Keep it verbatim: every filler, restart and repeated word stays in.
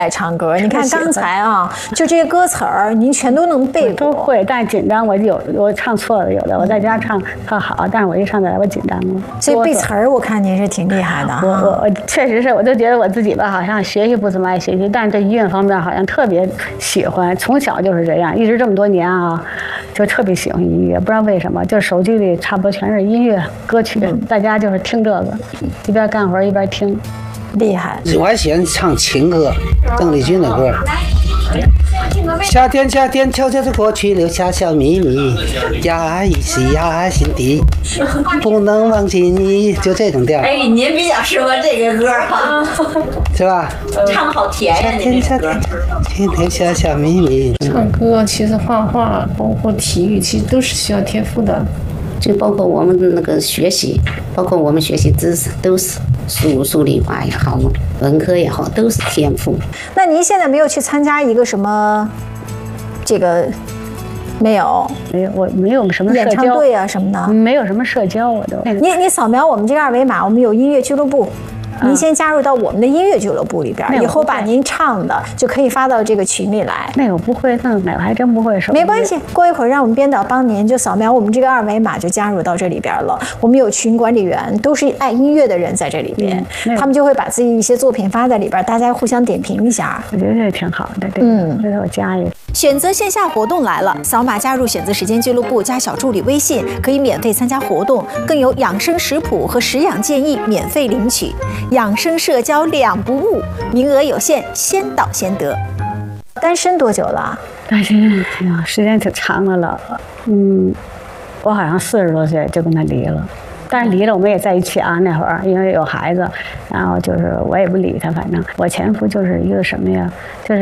爱唱歌，你看刚才啊，就这些歌词儿，您全都能背过。 都会，但紧张，我有我唱错了，有的我在家唱特好，但是我一上台我紧张了。 所以背词儿，我看您是挺厉害的。 我我我确实是，我都觉得我自己吧，好像学习不怎么爱学习，但是这音乐方面好像特别喜欢，从小就是这样，一直这么多年啊，就特别喜欢音乐，不知道为什么，就是手机里差不多全是音乐歌曲，大家就是听这个，一边干活一边听。 厉害！ 我还喜欢唱情歌，邓丽君的歌。夏天，夏天悄悄地过去，留下小秘密，压抑是压心底，不能忘记你，就这种调。 哎，您比较适合这个歌哈， 是吧？ 唱好甜呀， 夏天，夏天，请留下小秘密。 唱歌其实画画，包括体育，其实都是需要天赋的。 就包括我们那个学习，包括我们学习知识，都是数数理化也好，文科也好，都是天赋。 那您现在没有去参加一个什么这个？没有， 没有，我没有什么社交演唱队啊什么的， 没有什么社交，我都。 你你扫描我们这个二维码，我们有音乐俱乐部。您先加入到我们的音乐俱乐部里边，以后把您唱的就可以发到这个群里来。 那我不会弄，那我还真不会说。 没关系，过一会儿让我们编导帮您，就扫描我们这个二维码就加入到这里边了。我们有群管理员，都是爱音乐的人在这里边，嗯、他们就会把自己一些作品发在里边，大家互相点评一下。 我觉得这挺好的，对，嗯，回头我加一个。 选择线下活动来了，扫码加入选择时间俱乐部，加小助理微信，可以免费参加活动，更有养生食谱和食养建议免费领取，养生社交两不误，名额有限，先到先得。单身多久了？ 单身哎呀，时间挺长的了。嗯，我好像四十多岁就跟他离了，但是离了我们也在一起啊。那会儿因为有孩子，然后就是我也不理他，反正我前夫就是一个什么呀，就是。